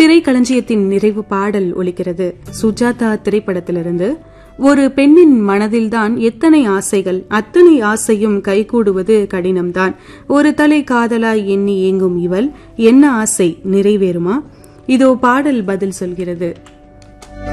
திரைக்களஞ்சியத்தின் நிறைவு பாடல் ஒலிக்கிறது. சுஜாதா திரைப்படத்திலிருந்து. ஒரு பெண்ணின் மனதில்தான் எத்தனை ஆசைகள், அத்தனை ஆசையும் கைகூடுவது கடினம்தான். ஒரு தலை காதலாய் எண்ணி ஏங்கும் இவள், என்ன ஆசை நிறைவேறுமா? இதோ பாடல் பதில் சொல்கிறது.